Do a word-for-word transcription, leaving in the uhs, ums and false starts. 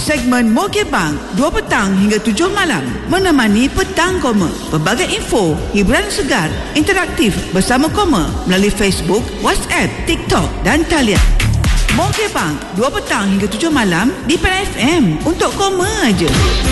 segmen Mokebang dua petang hingga tujuh malam menemani Petang Koma. Pelbagai info, hiburan segar, interaktif bersama Koma melalui Facebook, WhatsApp, TikTok dan talian. Mokebang dua petang hingga tujuh malam di Pan F M untuk Koma aja.